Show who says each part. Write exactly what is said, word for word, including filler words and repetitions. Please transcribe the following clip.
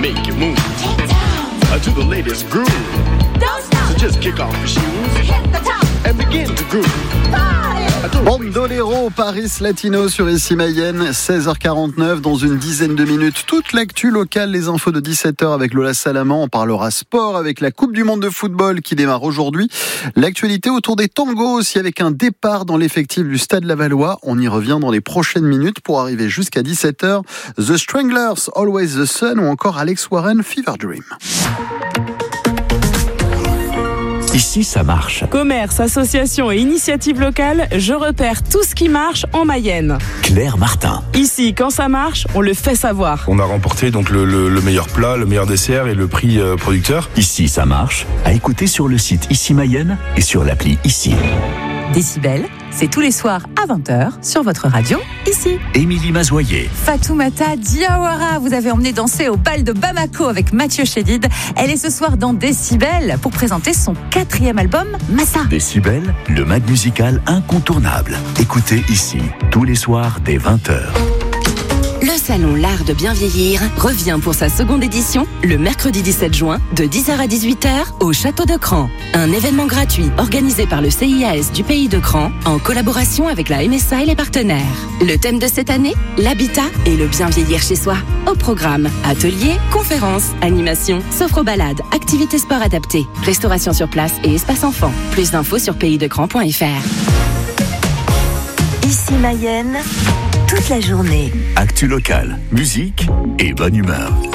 Speaker 1: make you move uh, to the latest groove.
Speaker 2: Don't stop.
Speaker 1: So just kick off your shoes
Speaker 2: Hit the top.
Speaker 1: and begin to groove.
Speaker 3: Bandolero, Paris Latino sur Ici Mayenne, seize heures quarante-neuf. Dans une dizaine de minutes, toute l'actu locale, les infos de dix-sept heures avec Lola Salaman. On parlera sport avec la Coupe du Monde de football qui démarre aujourd'hui. L'actualité autour des tangos aussi avec un départ dans l'effectif du Stade Lavallois. On y revient dans les prochaines minutes pour arriver jusqu'à dix-sept heures. The Stranglers, Always the Sun ou encore Alex Warren, Fever Dream.
Speaker 4: Ici, ça marche.
Speaker 5: Commerce, associations et initiatives locales, je repère tout ce qui marche en Mayenne.
Speaker 4: Claire Martin.
Speaker 5: Ici, quand ça marche, on le fait savoir.
Speaker 6: On a remporté donc le, le, le meilleur plat, le meilleur dessert et le prix euh, producteur.
Speaker 4: Ici, ça marche. À écouter sur le site Ici Mayenne et sur l'appli Ici.
Speaker 7: Décibel, c'est tous les soirs à vingt heures sur votre radio, ici.
Speaker 4: Émilie Mazoyer.
Speaker 7: Fatoumata Diawara, vous avez emmené danser au bal de Bamako avec Mathieu Chédid. Elle est ce soir dans Décibel pour présenter son quatrième album, Massa.
Speaker 4: Décibel, le mag musical incontournable. Écoutez Ici, tous les soirs dès vingt heures.
Speaker 8: Le salon L'Art de bien vieillir revient pour sa seconde édition le mercredi dix-sept juin de dix heures à dix-huit heures au Château de Cran. Un événement gratuit organisé par le C I A S du pays de Cran en collaboration avec la M S A et les partenaires. Le thème de cette année, l'habitat et le bien vieillir chez soi. Au programme, ateliers, conférences, animations, sophro-balades, activités sport adaptées, restauration sur place et espace enfant. Plus d'infos sur pays de cran point f r.
Speaker 2: Ici Mayenne, toute la journée.
Speaker 4: Actu locale, musique et bonne humeur.